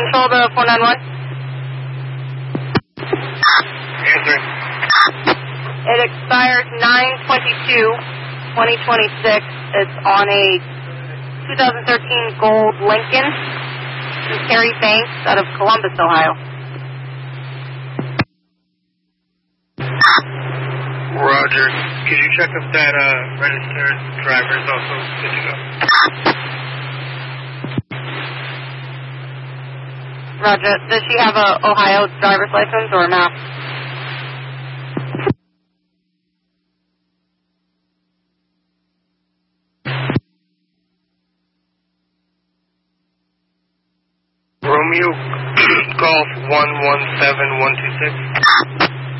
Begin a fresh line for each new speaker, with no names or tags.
control to 491.
Answering.
It expires 9/22/2026. It's on a 2013 gold Lincoln. This is Terry Banks out of Columbus, Ohio.
Roger. Could you check if that registered driver is also good to go?
Roger. Does she have a Ohio driver's license or a Mass?
Romeo Golf 117126.